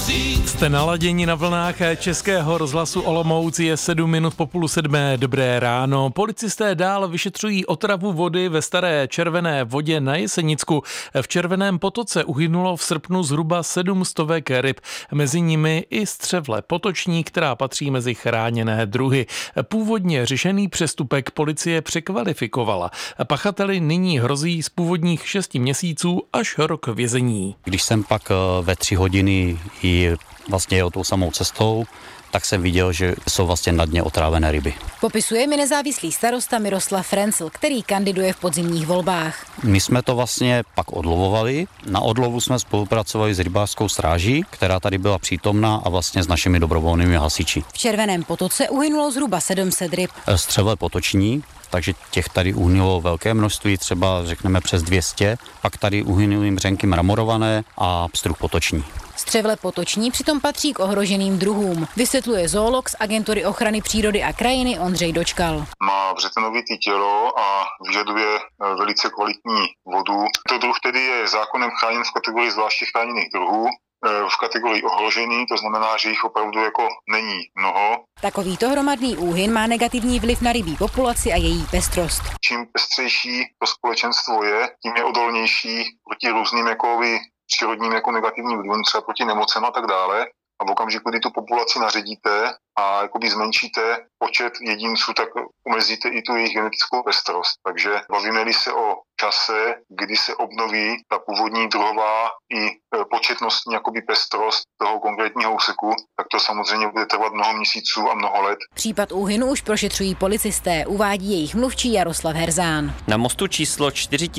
Jste naladěni na vlnách Českého rozhlasu Olomouc, je 7 minut po 6:30. Dobré ráno. Policisté dál vyšetřují otravu vody ve Staré Červené vodě na Jesenicku. V Červeném potoce uhynulo v srpnu zhruba 700 ryb. Mezi nimi i střevle potoční, která patří mezi chráněné druhy. Původně řešený přestupek policie překvalifikovala. Pachateli nyní hrozí z původních 6 měsíců až rok vězení. Když jsem pak ve 3 hodiny vlastně jel tou samou cestou, tak jsem viděl, že jsou vlastně na dně otrávené ryby. Popisuje mi nezávislý starosta Miroslav Frencl, který kandiduje v podzimních volbách. My jsme to vlastně pak odlovovali. Na odlovu jsme spolupracovali s rybářskou stráží, která tady byla přítomná, a vlastně s našimi dobrovolnými hasiči. V Červeném potoce uhynulo zhruba 700 ryb. Střevle potoční, takže těch tady uhynulo velké množství, třeba řekneme přes 200. Pak tady uhynuly mřenky mramorované a pstruh potoční. Střevle potoční přitom patří k ohroženým druhům, vysvětluje zoolog z Agentury ochrany přírody a krajiny Ondřej Dočkal. Má břetonovité tělo a vyžaduje velice kvalitní vodu. To druh tedy je zákonem chráněn v kategorii zvláště chráněných druhů, v kategorii ohrožený, to znamená, že jich opravdu jako není mnoho. Takovýto hromadný úhyn má negativní vliv na rybí populaci a její pestrost. Čím pestřejší to společenstvo je, tím je odolnější proti různým přírodním negativním vlivům, třeba proti nemocem a tak dále. A v okamžiku, kdy tu populaci naředíte a zmenšíte počet jedinců, tak omezíte i tu jejich genetickou pestrost. Takže bavíme-li se o čase, kdy se obnoví ta původní druhová i početnostní pestrost toho konkrétního úseku, tak to samozřejmě bude trvat mnoho měsíců a mnoho let. Případ úhynu už prošetřují policisté, uvádí jejich mluvčí Jaroslav Herzán. Na mostu číslo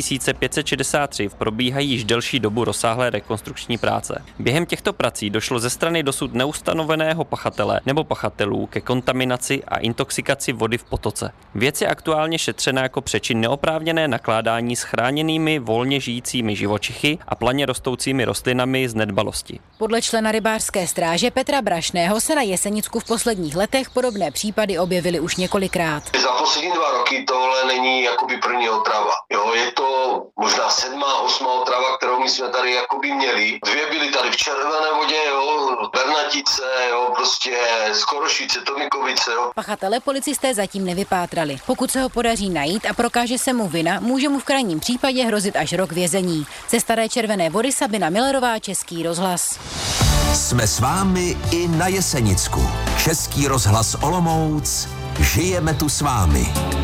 4563 probíhají již delší dobu rozsáhlé rekonstrukční práce. Během těchto prací došlo ze strany dosud neustanoveného pachatele nebo pachatelů ke kontaminaci a intoxikaci vody v potoce. Věc je aktuálně šetřena jako přečin neoprávněné nakládání s chráněnými volně žijícími živočichy a planě rostoucími rostlinami z nedbalosti. Podle člena rybářské stráže Petra Brašného se na Jesenicku v posledních letech podobné případy objevily už několikrát. Za poslední 2 roky tohle není první otrava. Jo, je to možná 7., 8. otrava, kterou my jsme tady měli. 2 byly tady v Červené vodě, Bernatice, Skorošice, Tomikovice. Pachatele policisté zatím nevypátrali. Pokud se ho podaří najít a prokáže se mu vina, může mu v krajním případě hrozit až rok vězení. Ze Staré Červené vody Sabina Millerová, Český rozhlas. Jsme s vámi i na Jesenicku. Český rozhlas Olomouc. Žijeme tu s vámi.